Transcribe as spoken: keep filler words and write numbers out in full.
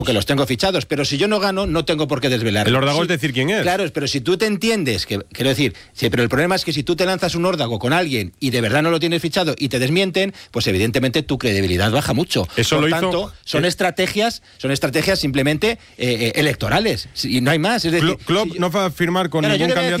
que los tengo fichados, pero si yo no gano, no tengo por qué desvelar. El órdago sí, es decir quién es. Claro, pero si tú te entiendes, que quiero decir, sí, pero el problema es que si tú te lanzas un órdago con alguien y de verdad no lo tienes fichado y te desmienten, pues evidentemente tu credibilidad baja mucho. Eso por lo tanto, hizo... son eh, estrategias, son estrategias simplemente eh, eh, electorales, y no hay más. Es decir, Klopp si yo, no va a firmar con claro, ningún yo le voy a candidato.